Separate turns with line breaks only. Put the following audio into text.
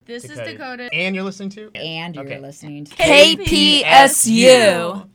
This is Dakota.
And you're listening to?
And you're
Okay.
listening to
KPSU.